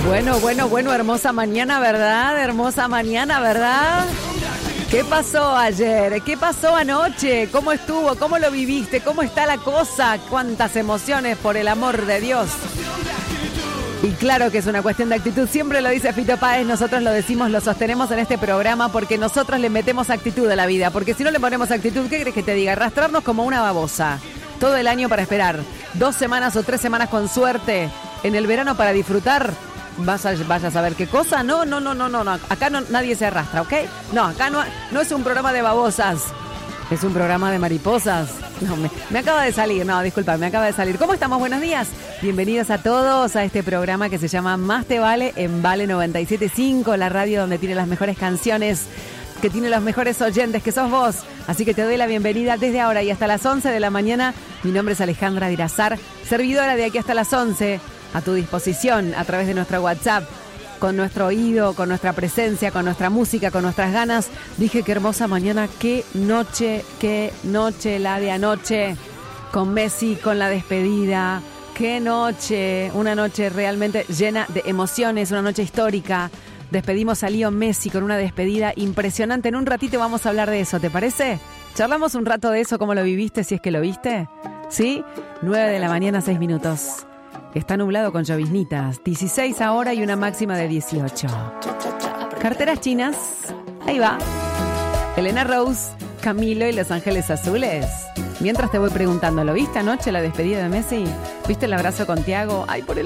Bueno, hermosa mañana, ¿verdad? Hermosa mañana, ¿verdad? ¿Qué pasó ayer? ¿Qué pasó anoche? ¿Cómo estuvo? ¿Cómo lo viviste? ¿Cómo está la cosa? ¿Cuántas emociones, por el amor de Dios? Y claro que es una cuestión de actitud. Siempre lo dice Fito Páez, nosotros lo decimos, lo sostenemos en este programa porque nosotros le metemos actitud a la vida. Porque si no le ponemos actitud, ¿qué crees que te diga? Arrastrarnos como una babosa. Todo el año para esperar. 2 semanas o 3 semanas con suerte. En el verano para disfrutar. Vayas a saber qué cosa. No. Acá nadie se arrastra, ¿ok? No, acá no es un programa de babosas. Es un programa de mariposas. No, me acaba de salir. No, disculpa, me acaba de salir. ¿Cómo estamos? Buenos días. Bienvenidos a todos a este programa que se llama Más Te Vale en Vale 97.5, la radio donde tiene las mejores canciones, que tiene los mejores oyentes, que sos vos. Así que te doy la bienvenida desde ahora y hasta las 11 de la mañana. Mi nombre es Alejandra Dirazar, servidora de aquí hasta las 11, a tu disposición a través de nuestro WhatsApp, con nuestro oído, con nuestra presencia, con nuestra música, con nuestras ganas. Dije qué hermosa mañana, qué noche la de anoche, con Messi, con la despedida. Qué noche, una noche realmente llena de emociones, una noche histórica. Despedimos a Leo Messi con una despedida impresionante. En un ratito vamos a hablar de eso, ¿te parece? Charlamos un rato de eso, cómo lo viviste, si es que lo viste. ¿Sí? 9 de la mañana, 6 minutos. Está nublado con lloviznitas. 16 ahora y una máxima de 18. Carteras chinas. Ahí va. Elena Rose, Camilo y Los Ángeles Azules. Mientras te voy preguntando, ¿lo viste anoche la despedida de Messi? ¿Viste el abrazo con Thiago? Ay, por el